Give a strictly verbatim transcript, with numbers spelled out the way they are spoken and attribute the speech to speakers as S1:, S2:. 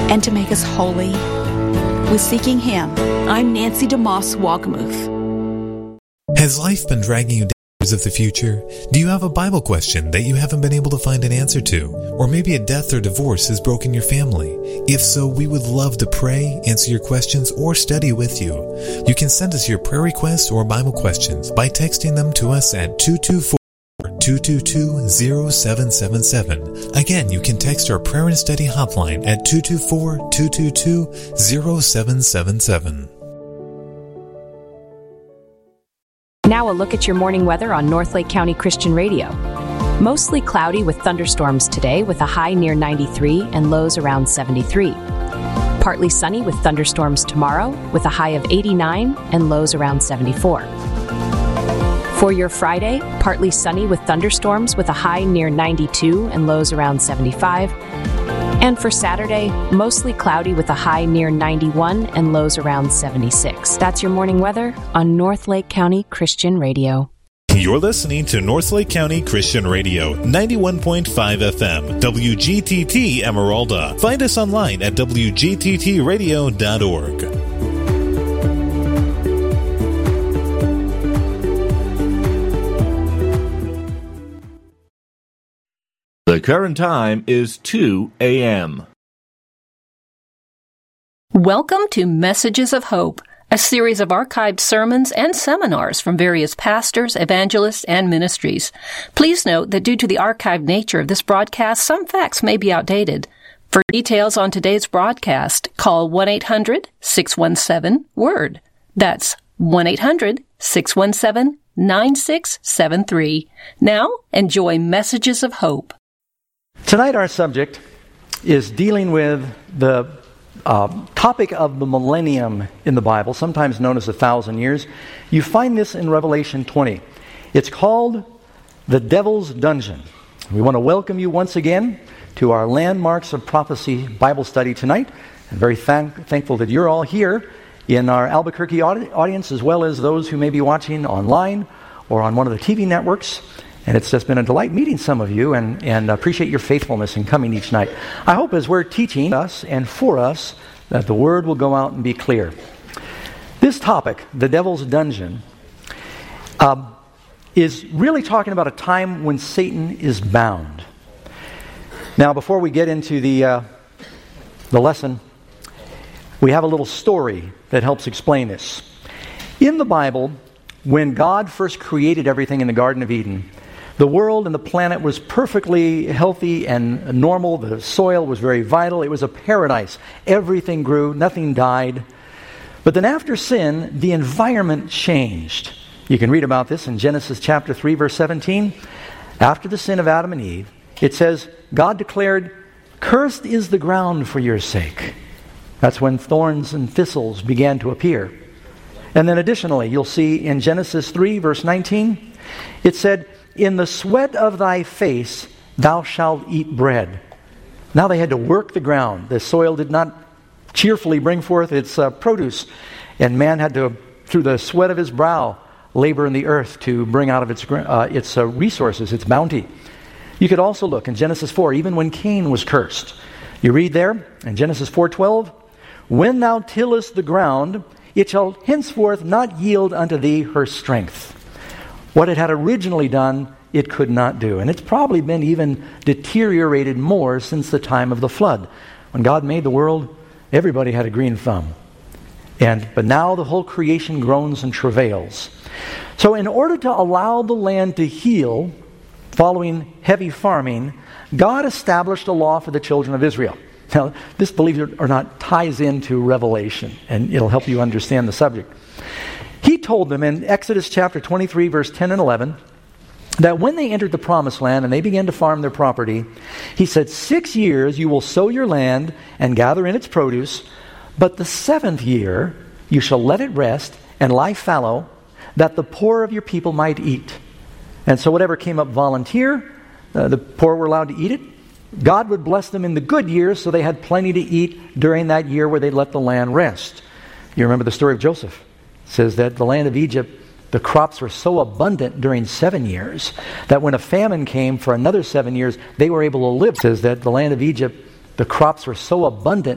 S1: and to make us holy. With Seeking Him, I'm Nancy DeMoss Walkamuth.
S2: Has life been dragging you down of the future? Do you have a Bible question that you haven't been able to find an answer to? Or maybe a death or divorce has broken your family? If so, we would love to pray, answer your questions, or study with you. You can send us your prayer requests or Bible questions by texting them to us at two two four, two two two, zero seven seven seven. Again, you can text our prayer and study hotline at two two four, two two two, zero seven seven seven.
S3: Now a look at your morning weather on Northlake County Christian Radio. Mostly cloudy with thunderstorms today with a high near ninety-three and lows around seventy-three. Partly sunny with thunderstorms tomorrow with a high of eighty-nine and lows around seventy-four. For your Friday, partly sunny with thunderstorms with a high near ninety-two and lows around seventy-five. And for Saturday, mostly cloudy with a high near ninety-one and lows around seventy-six. That's your morning weather on Northlake County Christian Radio.
S4: You're listening to Northlake County Christian Radio, ninety-one point five F M, W G T T Emeralda. Find us online at w g t t radio dot org.
S5: The current time is two a.m.
S6: Welcome to Messages of Hope, a series of archived sermons and seminars from various pastors, evangelists, and ministries. Please note that due to the archived nature of this broadcast, some facts may be outdated. For details on today's broadcast, call one eight hundred, six one seven, WORD. That's one eight hundred, six one seven, nine six seven three. Now, enjoy Messages of Hope.
S7: Tonight our subject is dealing with the uh, topic of the millennium in the Bible, sometimes known as a thousand years. You find this in Revelation twenty. It's called the Devil's Dungeon. We want to welcome you once again to our Landmarks of Prophecy Bible study tonight. I'm very thank- thankful that you're all here in our Albuquerque audi- audience, as well as those who may be watching online or on one of the T V networks. And it's just been a delight meeting some of you, and, and appreciate your faithfulness in coming each night. I hope as we're teaching us and for us that the Word will go out and be clear. This topic, the Devil's Dungeon, um, is really talking about a time when Satan is bound. Now, before we get into the uh, the lesson, we have a little story that helps explain this. In the Bible, when God first created everything in the Garden of Eden, the world and the planet was perfectly healthy and normal. The soil was very vital. It was a paradise. Everything grew. Nothing died. But then after sin, the environment changed. You can read about this in Genesis chapter three, verse seventeen. After the sin of Adam and Eve, it says, God declared, "Cursed is the ground for your sake." That's when thorns and thistles began to appear. And then additionally, you'll see in Genesis three, verse nineteen, it said, "In the sweat of thy face thou shalt eat bread." Now they had to work the ground. The soil did not cheerfully bring forth its uh, produce. And man had to, through the sweat of his brow, labor in the earth to bring out of its, uh, its uh, resources, its bounty. You could also look in Genesis four, even when Cain was cursed. You read there in Genesis four twelve, "When thou tillest the ground, it shall henceforth not yield unto thee her strength." What it had originally done, it could not do. And it's probably been even deteriorated more since the time of the flood. When God made the world, everybody had a green thumb. And but now the whole creation groans and travails. So in order to allow the land to heal, following heavy farming, God established a law for the children of Israel. Now, this, believe it or not, ties into Revelation, and it'll help you understand the subject. He told them in Exodus chapter twenty-three, verse ten and eleven, that when they entered the promised land and they began to farm their property, he said, "Six years you will sow your land and gather in its produce, but the seventh year you shall let it rest and lie fallow, that the poor of your people might eat." And so whatever came up volunteer, uh, the poor were allowed to eat it. God would bless them in the good years, so they had plenty to eat during that year where they let the land rest. You remember the story of Joseph. It says that the land of Egypt, the crops were so abundant during seven years that when a famine came for another seven years, they were able to live. It says that the land of Egypt, the crops were so abundant